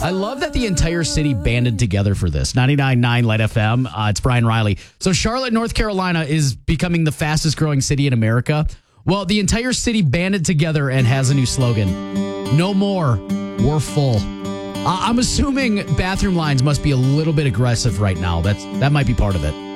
I love that the entire city banded together for this. 99.9 Light FM. It's Brian Riley. So Charlotte, North Carolina is becoming the fastest growing city in America. Well, the entire city banded together and has a new slogan. No more. We're full. I'm assuming bathroom lines must be a little bit aggressive right now. That might be part of it.